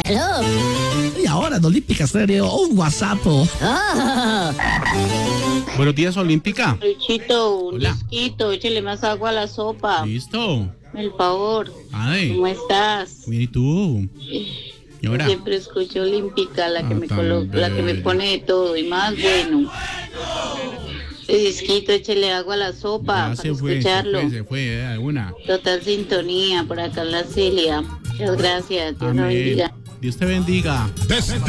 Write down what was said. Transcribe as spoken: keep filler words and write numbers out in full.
Aló. Y ahora en Olímpica Estéreo, un WhatsApp. Oh. Buenos días, Olímpica. Luchito, un Hola. disquito, échale más agua a la sopa. Listo. El favor. Ay, ¿Cómo estás? bien, ¿y tú? ¿Y ahora? Siempre escucho Olímpica, la que Ah, me tan colo- la que me bello. pone de todo y más bueno. El disquito, échale agua a la sopa Ya para se fue, se escucharlo. fue, se fue, de alguna. Total sintonía, por acá en la Celia. Muchas gracias, Dios la Amén. bendiga. Dios te bendiga.